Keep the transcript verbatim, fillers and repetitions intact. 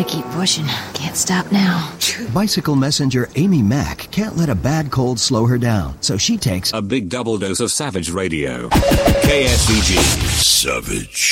Gotta keep pushing. Can't stop now. Bicycle messenger Amy Mack can't let a bad cold slow her down, so she takes a big double dose of Savage Radio. K S V G. Savage.